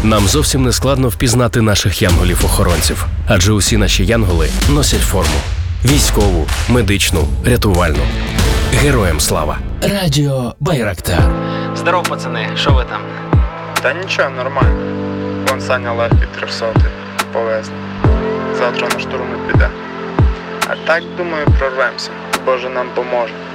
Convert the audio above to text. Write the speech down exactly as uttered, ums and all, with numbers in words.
Нам зовсім не складно впізнати наших янголів-охоронців, адже усі наші янголи носять форму. Військову, медичну, рятувальну. Героям слава! Радіо Байрактар. Здоров, пацани, що ви там? Та нічого, нормально. Вон Саня легкий трьохсотий, повезли. Завтра на штурм не піде. А так, думаю, прорвемося. Боже нам поможе.